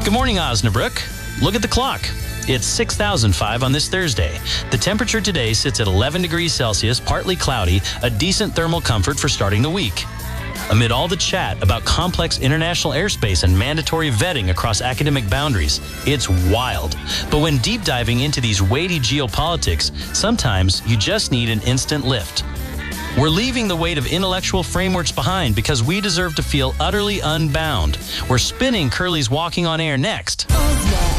Good morning, Osnabrück. Look at the clock. It's 6,005 on this Thursday. The temperature today sits at 11 degrees Celsius, partly cloudy, a decent thermal comfort for starting the week. Amid all the chat about complex international airspace and mandatory vetting across academic boundaries, it's wild. But when deep diving into these weighty geopolitics, sometimes you just need an instant lift. We're leaving the weight of intellectual frameworks behind because we deserve to feel utterly unbound. We're spinning Curly's Walking on Air next.